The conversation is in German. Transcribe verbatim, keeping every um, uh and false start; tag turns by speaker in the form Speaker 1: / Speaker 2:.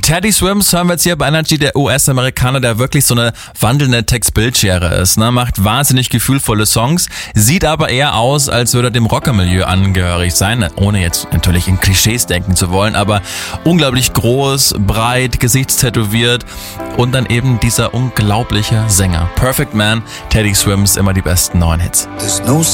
Speaker 1: Teddy Swims hören wir jetzt hier bei Energy, der U S-Amerikaner, der wirklich so eine wandelnde Text-Bild-Schere ist, ne? Macht wahnsinnig gefühlvolle Songs, sieht aber eher aus, als würde er dem Rockermilieu angehörig sein, ohne jetzt natürlich in Klischees denken zu wollen, aber unglaublich groß, breit, gesichtstätowiert und dann eben dieser unglaubliche Sänger. Perfect Man, Teddy Swims, immer die besten neuen Hits.
Speaker 2: There's no